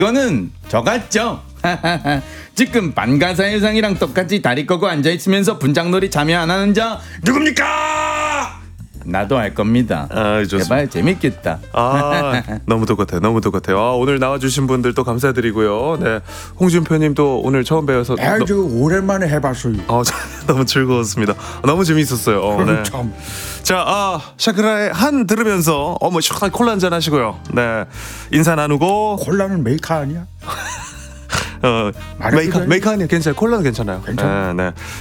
이거는 저 같죠? 지금 반가사의상이랑 똑같이 다리 꺼고 앉아있으면서 분장놀이 참여 안 하는 자 누굽니까? 나도 할 겁니다. 해봐야 재밌겠다. 너무 똑같아요. 오늘 나와주신 분들도 감사드리고요. 네, 홍준표님도 오늘 처음 뵈어서 아주 오랜만에 해봤어요. 너무 즐거웠습니다. 너무 재밌었어요. 네. 참. 자, 샤크라의 한 들으면서 시원하게 콜라 한잔 하시고요. 네, 인사 나누고. 콜라는 메이커 아니야? 메이커 아니야. 괜찮아요. 콜라는 괜찮아요. 괜찮아요. 네.